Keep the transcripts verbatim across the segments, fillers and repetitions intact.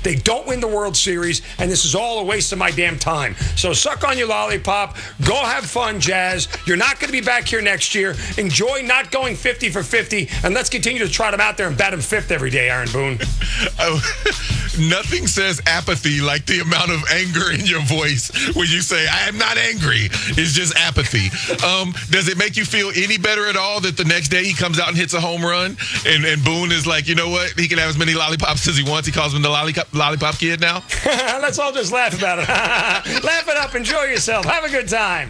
They don't win the World Series, and this is all a waste of my damn time. So suck on your lollipop. Go have fun, Jazz. You're not going to be back here next year. Enjoy not going fifty for fifty, and let's continue to trot him out there and bat him fifth every day, Aaron Boone. Oh, nothing says apathy like the amount of anger in your voice when you say, I am not angry. It's just apathy. Um, does it make you feel any better at all that the next day he comes out and hits a home run and, and Boone is like, you know what? He can have as many lollipops as he wants. He calls him the lollipop, lollipop kid now. Let's all just laugh about it. Laugh it up. Enjoy yourself. Have a good time.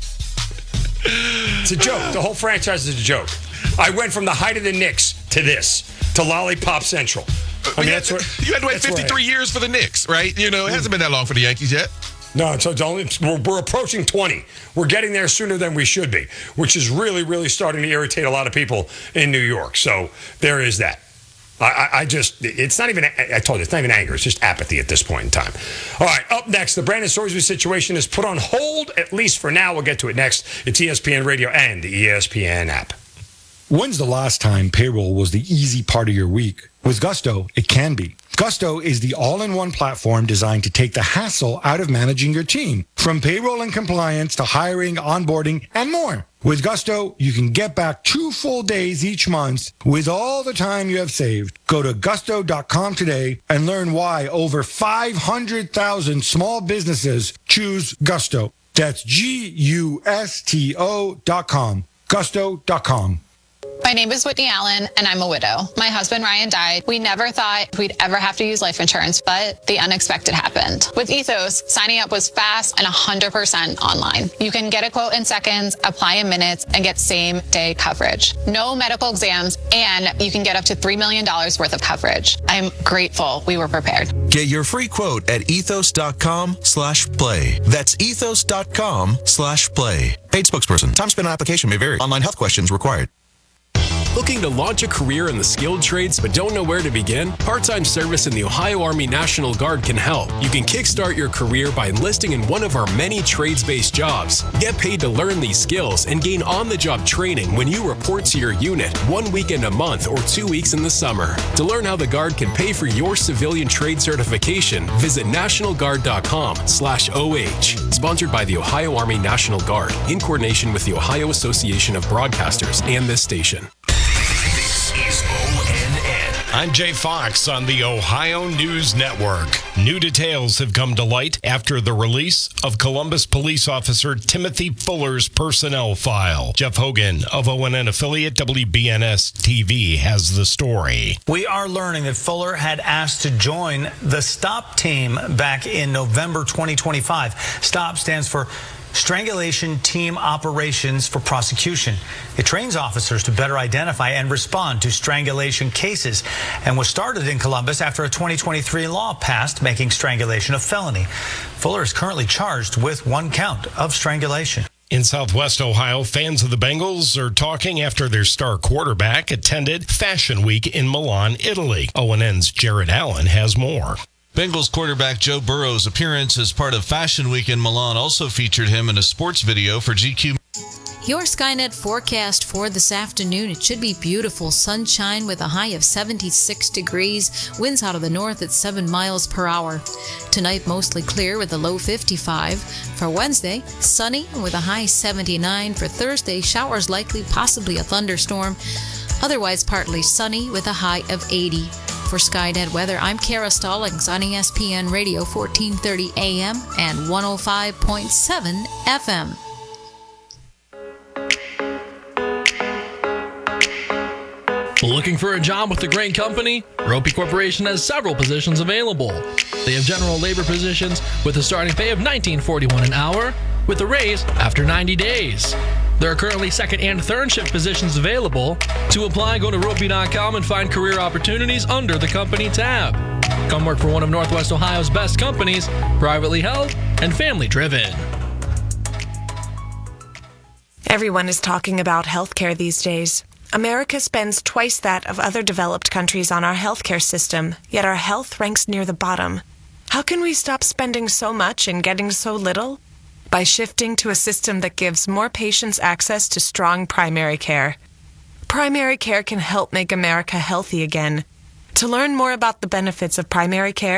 It's a joke. The whole franchise is a joke. I went from the height of the Knicks to this, to Lollipop Central. I mean, that's what, you had to wait fifty-three years for the Knicks, right? You know, it hasn't been that long for the Yankees yet. No, so it's only, we're, we're approaching twenty. We're getting there sooner than we should be, which is really, really starting to irritate a lot of people in New York. So there is that. I, I, I just, it's not even, I told you, it's not even anger. It's just apathy at this point in time. All right, up next, the Brandon Sorsby situation is put on hold, at least for now. We'll get to it next. It's E S P N Radio and the E S P N app. When's the last time payroll was the easy part of your week? With Gusto, it can be. Gusto is the all-in-one platform designed to take the hassle out of managing your team, from payroll and compliance to hiring, onboarding, and more. With Gusto, you can get back two full days each month with all the time you have saved. Go to gusto dot com today and learn why over five hundred thousand small businesses choose Gusto. That's G U S T O dot com. gusto dot com. My name is Whitney Allen, and I'm a widow. My husband, Ryan, died. We never thought we'd ever have to use life insurance, but the unexpected happened. With Ethos, signing up was fast and one hundred percent online. You can get a quote in seconds, apply in minutes, and get same-day coverage. No medical exams, and you can get up to three million dollars worth of coverage. I'm grateful we were prepared. Get your free quote at ethos dot com slash play. That's ethos dot com slash play. Paid spokesperson. Time spent on application may vary. Online health questions required. Looking to launch a career in the skilled trades but don't know where to begin? Part-time service in the Ohio Army National Guard can help. You can kickstart your career by enlisting in one of our many trades-based jobs. Get paid to learn these skills and gain on-the-job training when you report to your unit one weekend a month or two weeks in the summer. To learn how the Guard can pay for your civilian trade certification, visit national guard dot com slash O H. Sponsored by the Ohio Army National Guard in coordination with the Ohio Association of Broadcasters and this station. Is O N N. I'm Jay Fox on the Ohio News Network. New details have come to light after the release of Columbus police officer Timothy Fuller's personnel file. Jeff Hogan of O N N affiliate W B N S T V has the story. We are learning that Fuller had asked to join the STOP team back in November twenty twenty-five. STOP stands for Strangulation Team Operations for Prosecution. It trains officers to better identify and respond to strangulation cases and was started in Columbus after a twenty twenty-three law passed making strangulation a felony. Fuller is currently charged with one count of strangulation. In Southwest Ohio, fans of the Bengals are talking after their star quarterback attended Fashion Week in Milan, Italy. O N N's Jared Allen has more. Bengals quarterback Joe Burrow's appearance as part of Fashion Week in Milan also featured him in a sports video for G Q. Your Skynet forecast for this afternoon. It should be beautiful sunshine with a high of seventy-six degrees, winds out of the north at seven miles per hour. Tonight, mostly clear with a low fifty-five. For Wednesday, sunny with a high seventy-nine. For Thursday, showers likely, possibly a thunderstorm. Otherwise, partly sunny with a high of eighty. For Skynet weather, I'm Kara Stallings on E S P N Radio fourteen thirty A M and one oh five point seven F M. Looking for a job with a great company? Ropey Corporation has several positions available. They have general labor positions with a starting pay of nineteen forty-one an hour with a raise after ninety days. There are currently second and third shift positions available. To apply, go to ropey dot com and find career opportunities under the company tab. Come work for one of Northwest Ohio's best companies, privately held and family driven. Everyone is talking about healthcare these days. America spends twice that of other developed countries on our healthcare system, yet our health ranks near the bottom. How can we stop spending so much and getting so little? By shifting to a system that gives more patients access to strong primary care. Primary care can help make America healthy again. To learn more about the benefits of primary care,